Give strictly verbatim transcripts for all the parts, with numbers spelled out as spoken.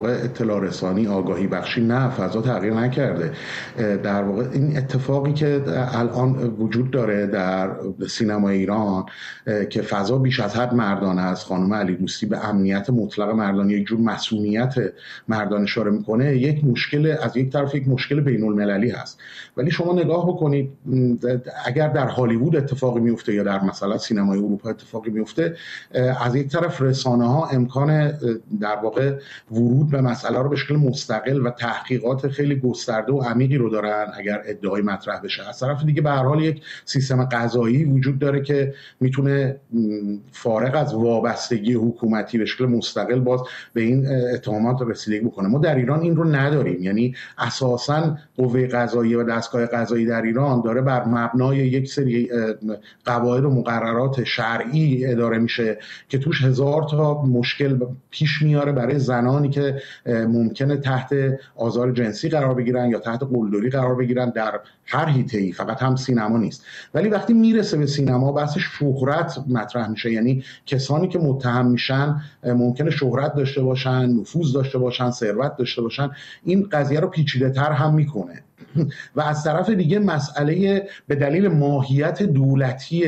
اطلاع رسانی، آگاهی بخشی، نه، فضا تغییر نکرده. در واقع این اتفاقی که الان وجود داره در سینما ایران که فضا بیش از حد مردانه است، خانم علی دوستی به امنیت مطلق مردانه، یک جور مسئولیت مردان اشاره میکنه، یک مشکل از یک طرف یک مشکل بین المللی هست. ولی شما نگاه بکنید اگر در هالیوود اتفاقی میفته یا در مثلا سینمای اروپا اتفاقی میفته، از یک طرف رسانه ها امکان در واقع ورود به مسئله رو به شکل مستقل و تحقیقات خیلی گسترده و عمیقی رو دارن اگر ادعای مطرح بشه. از طرف دیگه به هر حال یک سیستم قضایی وجود داره که میتونه فارغ از وابستگی حکومتی به شکل مستقل باز به این اتهامات رسیدگی بکنه. ما در ایران این رو نداریم. یعنی اساساً قوه قضاییه و دستگاه قضایی در ایران داره بر مبنای یک سری قواعد و مقررات شرعی اداره میشه که توش هزار تا مشکل پیش میاره برای زنانی که ممکنه تحت آزار جنسی قرار بگیرن یا تحت قلدری قرار بگیرن در هر حیطه‌ای، فقط هم سینما نیست. ولی وقتی میرسه به سینما بحث شهرت مطرح میشه. یعنی کسانی که متهم میشن ممکنه شهرت داشته باشن، نفوذ داشته باشن، ثروت داشته باشن. این قضیه رو پیچیده‌تر هم میکنه. و از طرف دیگه مسئله به دلیل ماهیت دولتی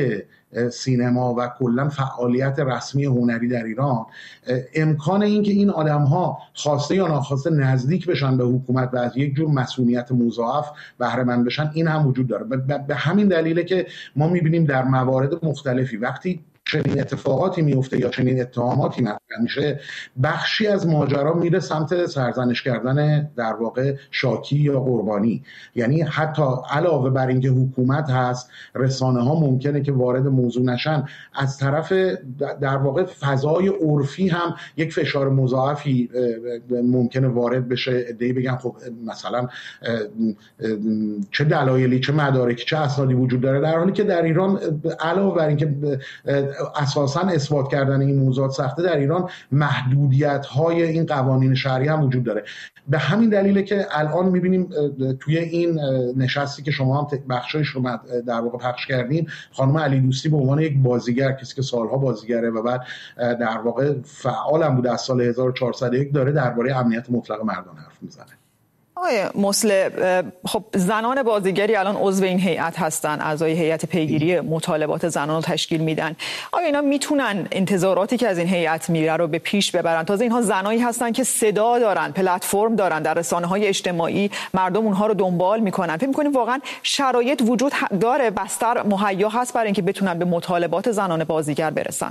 سینما و کلا فعالیت رسمی هنری در ایران، امکان این که این آدم‌ها خواسته یا ناخواسته نزدیک بشن به حکومت و از یک جور مسئولیت مضاعف بهره مند بشن، این هم وجود داره. به همین دلیله که ما می‌بینیم در موارد مختلفی وقتی چنین اتفاقاتی میفته یا چنین اتهاماتی مطرح میشه، بخشی از ماجرا میره سمت سرزنش کردن در واقع شاکی یا قربانی. یعنی حتی علاوه بر اینکه حکومت هست، رسانه ها ممکنه که وارد موضوع نشن، از طرف در واقع فضای عرفی هم یک فشار مضاعفی ممکنه وارد بشه. ادعی بگن خب مثلا چه دلایلی، چه مدارکی، چه اسنادی وجود داره، در حالی که در ایران علاوه بر اینکه اساساً اثبات کردن این موضوعات سخته، در ایران محدودیت‌های این قوانین شرعی هم وجود داره. به همین دلیله که الان می‌بینیم توی این نشستی که شما هم بخشایش رو در واقع پخش کردین، خانم علی دوستی به عنوان یک بازیگر، کسی که سالها بازیگره و بعد در واقع فعال هم بوده از سال هزار و چهارصد و یک، داره درباره امنیت مطلق مردان حرف میزنه. آقای مسلم، خب زنان بازیگری الان عضو این هیئت هستن، اعضای هیئت پیگیری مطالبات زنان رو تشکیل میدن. آیا اینا میتونن انتظاراتی که از این هیئت میره رو به پیش ببرن؟ تازه اینها زنایی هستن که صدا دارن، پلتفرم دارن، در رسانه‌های اجتماعی مردم اونها رو دنبال میکنن. فکر می‌کنید واقعا شرایط وجود داره، بستر مهیا هست برای اینکه بتونن به مطالبات زنان بازیگر برسن؟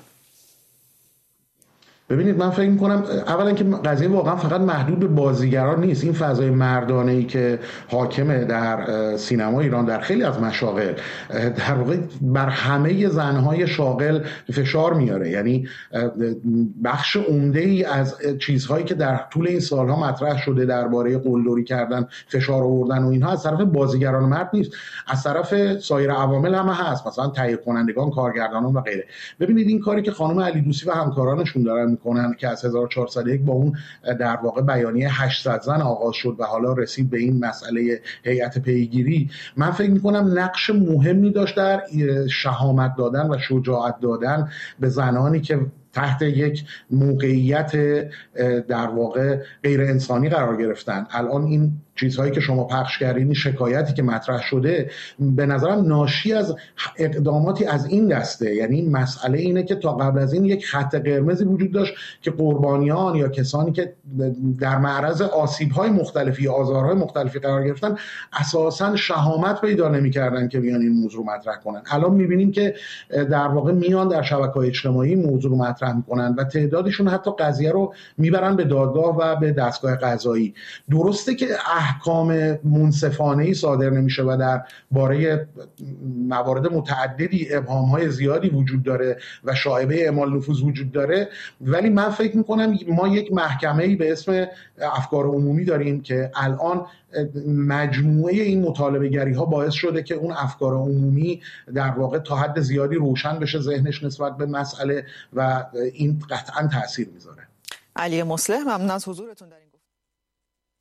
ببینید، من فکر می‌کنم اولا که قضیه واقعا فقط محدود به بازیگران نیست. این فضای مردانه‌ای که حاکمه در سینما ایران در خیلی از مشاغل در واقع بر همه زن‌های شاغل فشار میاره. یعنی بخش عمده‌ای از چیزهایی که در طول این سالها مطرح شده درباره قلدری کردن، فشار آوردن و اینها از طرف بازیگران مرد نیست، از طرف سایر عوامل هم هست، مثلا تهیه کنندگان، کارگردانان و غیره. ببینید این کاری که خانم علی دوستی و همکارانشون دارن میکنن که از هزار و چهارصد و یک با اون در واقع بیانیه هشتصد زن آغاز شد و حالا رسید به این مسئله هیئت پیگیری، من فکر میکنم نقش مهمی داشت در شهامت دادن و شجاعت دادن به زنانی که تحت یک موقعیت در واقع غیر انسانی قرار گرفتن. الان این چیزهایی که شما پخش کردین، این شکایتی که مطرح شده، به نظرم ناشی از اقداماتی از این دسته. یعنی مسئله اینه که تا قبل از این یک خط قرمزی وجود داشت که قربانیان یا کسانی که در معرض آسیب‌های مختلفی، آزارهای مختلفی قرار گرفتن، اساساً شهامت پیدا نمی‌کردن که بیان این موضوع مطرح کنن. الان می‌بینیم که در واقع میان در شبکه‌های اجتماعی موضوع رو مطرح می‌کنن و تعدادشون حتی قضیه رو میبرن به دادگاه و به دستگاه قضایی. درسته که احکام منصفانه‌ای صادر نمیشه و در باره موارد متعددی ابهام‌های زیادی وجود داره و شایبه اعمال نفوذ وجود داره، ولی من فکر می‌کنم ما یک محکمه‌ای به اسم افکار عمومی داریم که الان مجموعه این مطالبه‌گری‌ها باعث شده که اون افکار عمومی در واقع تا حد زیادی روشن بشه ذهنش نسبت به مسئله و این قطعاً تأثیر میذاره. علی مسلم، ممنون از حضورتون در این